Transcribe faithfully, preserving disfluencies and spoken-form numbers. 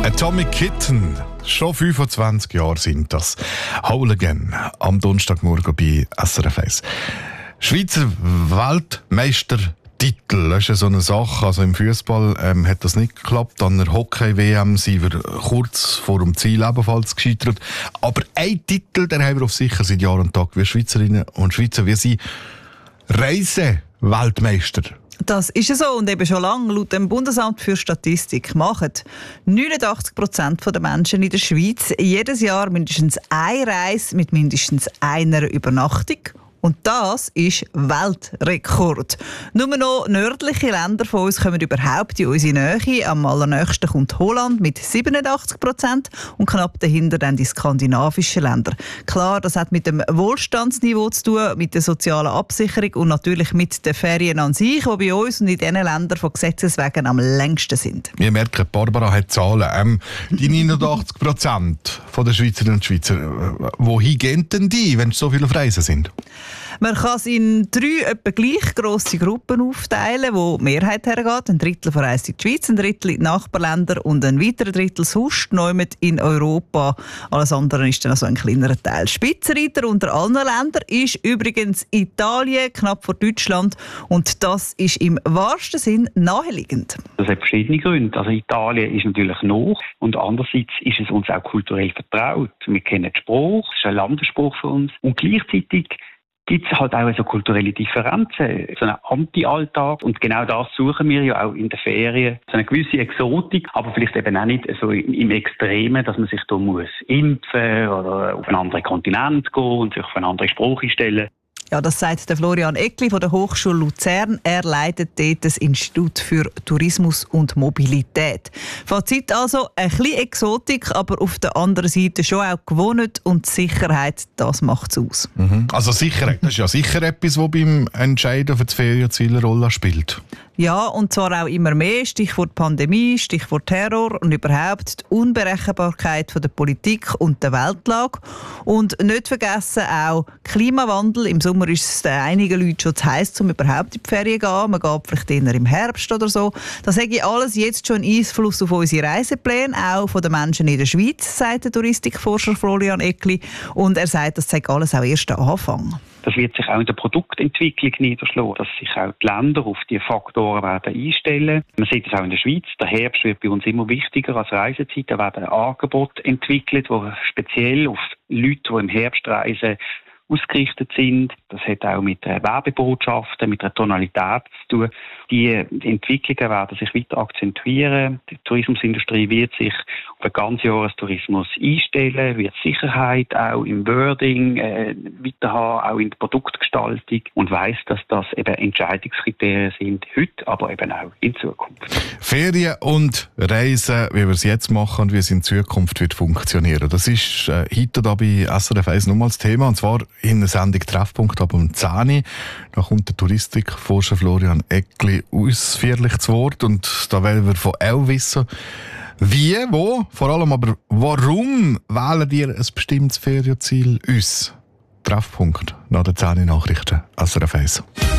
Atomic Kitten, schon fünfundzwanzig Jahre sind das. Whole Again, am Donnerstagmorgen bei S R F eins. Schweizer Weltmeistertitel, das ist so eine Sache. Also im Fußball ähm, hat das nicht geklappt. An der Hockey-W M sind wir kurz vor dem Ziel ebenfalls gescheitert. Aber ein Titel, den haben wir auf sicher seit Jahr und Tag. Wir Schweizerinnen und Schweizer, wir sind Reise-Weltmeister. Das ist so und eben schon lange. Laut dem Bundesamt für Statistik machen neunundachtzig Prozent der Menschen in der Schweiz jedes Jahr mindestens eine Reise mit mindestens einer Übernachtung. Und das ist Weltrekord. Nur noch nördliche Länder von uns kommen überhaupt in unsere Nähe. Am allernächsten kommt Holland mit siebenundachtzig Prozent und knapp dahinter dann die skandinavischen Länder. Klar, das hat mit dem Wohlstandsniveau zu tun, mit der sozialen Absicherung und natürlich mit den Ferien an sich, die bei uns und in diesen Ländern von Gesetzes wegen am längsten sind. Wir merken, Barbara hat Zahlen. Ähm, die neunundachtzig Prozent der Schweizerinnen und Schweizer, wohin gehen denn die, wenn es so viele auf Reisen sind? Man kann es in drei etwa gleich grosse Gruppen aufteilen, wo die Mehrheit hergeht. Ein Drittel verreist in die Schweiz, ein Drittel in die Nachbarländer und ein weiterer Drittel sonst neu in Europa. Alles andere ist dann also ein kleinerer Teil. Spitzenreiter unter allen Ländern ist übrigens Italien, knapp vor Deutschland. Und das ist im wahrsten Sinn naheliegend. Das hat verschiedene Gründe. Also Italien ist natürlich nah und andererseits ist es uns auch kulturell vertraut. Wir kennen den Spruch, es ist ein Landesspruch für uns. Und gleichzeitig gibt es halt auch so kulturelle Differenzen, so einen Anti-Alltag. Und genau das suchen wir ja auch in den Ferien. So eine gewisse Exotik, aber vielleicht eben auch nicht so im Extremen, dass man sich da muss impfen oder auf einen anderen Kontinent gehen und sich auf eine andere Sprache stellen. Ja, das sagt der Florian Eckli von der Hochschule Luzern. Er leitet dort das Institut für Tourismus und Mobilität. Fazit also, ein bisschen Exotik, aber auf der anderen Seite schon auch gewohnt und Sicherheit, das macht es aus. Mhm. Also Sicherheit, das ist ja sicher etwas, das beim Entscheiden für das Ferienziel eine Rolle spielt. Ja, und zwar auch immer mehr. Stichwort Pandemie, Stichwort Terror und überhaupt die Unberechenbarkeit von der Politik und der Weltlage. Und nicht vergessen auch Klimawandel. Im Sommer ist es einigen Leuten schon zu heiß, um überhaupt in die Ferien zu gehen. Man geht vielleicht eher im Herbst oder so. Das hat alles jetzt schon einen Einfluss auf unsere Reisepläne, auch von den Menschen in der Schweiz, sagt der Touristikforscher Florian Eckli. Und er sagt, das sei alles auch erst der Anfang. Das wird sich auch in der Produktentwicklung niederschlagen, dass sich auch die Länder auf diese Faktoren werden einstellen. Man sieht es auch in der Schweiz. Der Herbst wird bei uns immer wichtiger als Reisezeit. Da werden Angebote entwickelt, die speziell auf Leute, die im Herbst reisen, ausgerichtet sind. Das hat auch mit Werbebotschaften, mit der Tonalität zu tun. Die Entwicklungen werden sich weiter akzentuieren. Die Tourismusindustrie wird sich auf einen Ganzjahrestourismus einstellen, wird Sicherheit auch im Wording äh, weiter haben, auch in der Produktgestaltung und weiss, dass das eben Entscheidungskriterien sind, heute, aber eben auch in Zukunft. Ferien und Reisen, wie wir es jetzt machen und wie es in Zukunft wird funktionieren. Das ist äh, heute da bei S R F eins nochmals Thema, und zwar in der Sendung Treffpunkt ab um zehn Uhr. Da kommt der Touristikforscher Florian Eckli ausführlich zu Wort und da wollen wir von auch wissen, wie, wo, vor allem aber warum wählen ihr ein bestimmtes Ferienziel uns? Treffpunkt nach den zehn Uhr Nachrichten S R F eins.